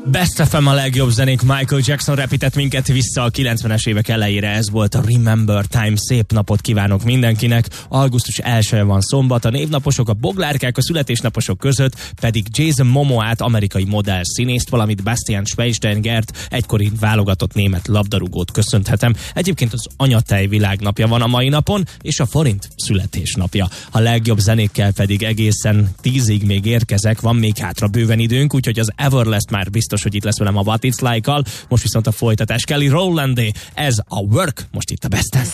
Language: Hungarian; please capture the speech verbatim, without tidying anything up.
Best ef em a legjobb zenék, Michael Jackson repített minket vissza a kilencvenes évek elejére, ez volt a Remember Time. Szép napot kívánok mindenkinek. Augusztus elsője van szombat, a névnaposok, a boglárkák, a születésnaposok között pedig Jason Momoát, amerikai modell színészt, valamint Bastian Schweinsteigert, egykori válogatott német labdarúgót köszönhetem. Egyébként az anyatej világnapja van a mai napon, és a forint születésnapja. A legjobb zenékkel pedig egészen tízig még érkezek, van még hátra bőven időnk, úgyhogy az Everlast már biztos, hogy itt lesz velem a What It's Like-kal. Most viszont a folytatás Kelly Rowlandé, ez a Work, most itt a Besten.